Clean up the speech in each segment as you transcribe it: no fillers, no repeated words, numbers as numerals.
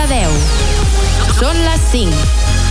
10. Són les 5.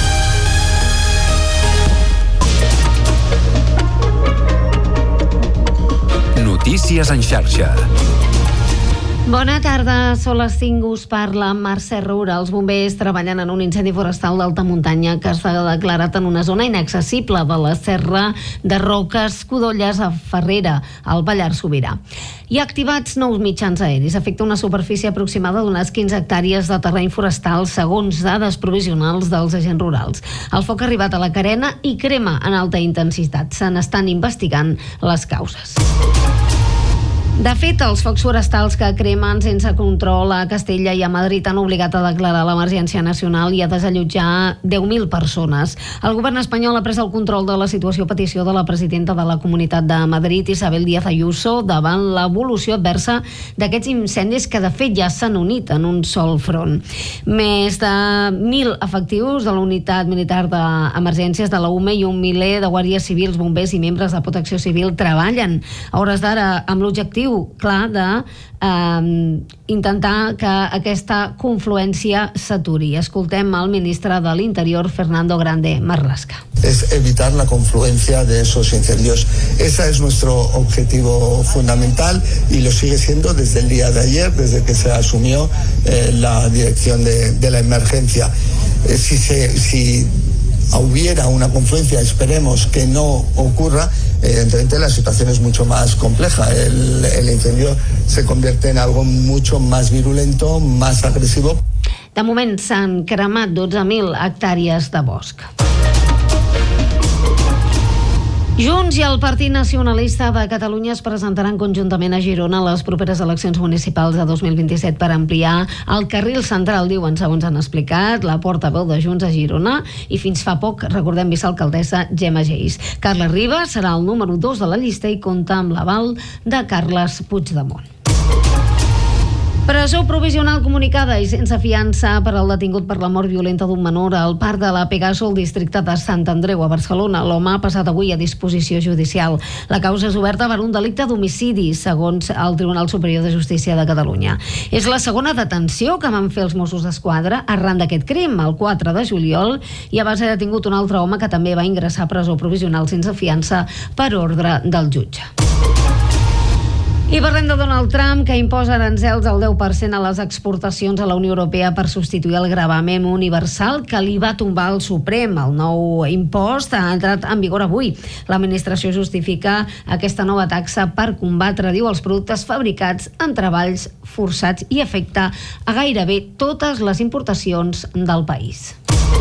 Notícies en xarxa. Bona tarda, són les 5, us parla Mercè Roura. Els bombers treballen en un incendi forestal d'alta muntanya que s'ha declarat en una zona inaccessible de la Serra de Roques Codolles a Farrera, al Pallars Sobirà. Hi ha activats nous mitjans aeris. Afecta una superfície aproximada d'unes 15 hectàrees de terreny forestal, segons dades provisionals dels agents rurals. El foc ha arribat a la carena i crema en alta intensitat. Se n'estan investigant les causes. De fet, els focs forestals que cremen sense control a Castella i a Madrid han obligat a declarar l'emergència nacional i a desallotjar 10.000 persones. El govern espanyol ha pres el control de la situació a petició de la presidenta de la Comunitat de Madrid, Isabel Díaz Ayuso, davant l'evolució adversa d'aquests incendis que de fet ja s'han unit en un sol front. Més de 1.000 efectius de la unitat militar d'emergències de la UME i un miler de guàrdies civils, bombers i membres de protecció civil treballen a hores d'ara amb l'objectiu clar de intentar que aquesta confluència s'aturi. Escoltem el ministre de l'Interior, Fernando Grande Marlaska. Es evitar la confluencia de esos incendios. Ese es nuestro objetivo fundamental y lo sigue siendo desde el día de ayer, desde que se asumió la dirección de la emergencia. Si hubiera una confluencia, esperemos que no ocurra, evidentemente la situación es mucho más compleja. El incendio se convierte en algo mucho más virulento, más agresivo. De moment s'han cremat 12.000 hectàrees de bosc. Junts i el Partit Nacionalista de Catalunya es presentaran conjuntament a Girona a les properes eleccions municipals de 2027 per ampliar el carril central, diuen, segons han explicat la portaveu de Junts a Girona i fins fa poc, recordem, vicealcaldessa Gemma Geis. Carles Riba serà el número 2 de la llista i compta amb l'aval de Carles Puigdemont. Presó provisional comunicada i sense fiança per al detingut per la mort violenta d'un menor al parc de la Pegaso al districte de Sant Andreu, a Barcelona. L'home ha passat avui a disposició judicial. La causa és oberta per un delicte d'homicidi, segons el Tribunal Superior de Justícia de Catalunya. És la segona detenció que van fer els Mossos d'Esquadra arran d'aquest crim, el 4 de juliol, i abans ha detingut un altre home que també va ingressar a presó provisional sense fiança per ordre del jutge. I parlem de Donald Trump, que imposa aranzels al 10% a les exportacions a la Unió Europea per substituir el gravamen universal que li va tombar el Suprem. El nou impost ha entrat en vigor avui. L'administració justifica aquesta nova taxa per combatre, diu, els productes fabricats en treballs forçats i afecta a gairebé totes les importacions del país.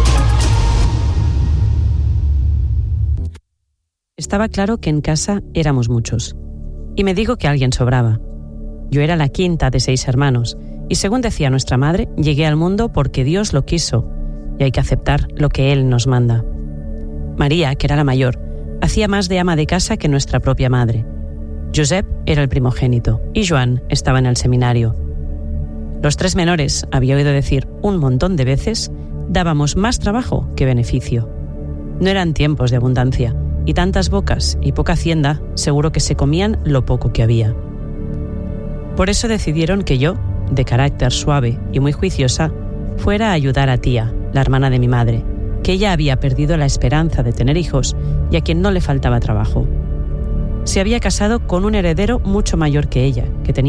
Estaba claro que en casa éramos muchos. Y me digo que alguien sobraba. Yo era la quinta de 6 hermanos, y según decía nuestra madre, llegué al mundo porque Dios lo quiso, y hay que aceptar lo que Él nos manda. María, que era la mayor, hacía más de ama de casa que nuestra propia madre. Josep era el primogénito, y Joan estaba en el seminario. Los 3 menores, había oído decir un montón de veces, dábamos más trabajo que beneficio. No eran tiempos de abundancia, y tantas bocas y poca hacienda, seguro que se comían lo poco que había. Por eso decidieron que yo, de carácter suave y muy juiciosa, fuera a ayudar a tía, la hermana de mi madre, que ella había perdido la esperanza de tener hijos y a quien no le faltaba trabajo. Se había casado con un heredero mucho mayor que ella, que tenía